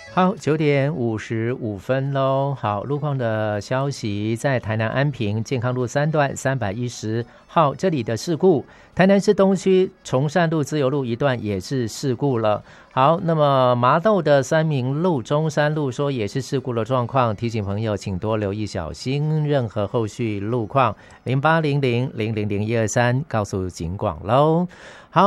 好，9点55喽。好，路况的消息，在台南安平健康路3段310号这里的事故，台南市东区崇善路自由路一段也是事故了。好，那么麻豆的三民路、中山路说也是事故的状况，提醒朋友请多留意小心，任何后续路况0800000123告诉警广喽。好。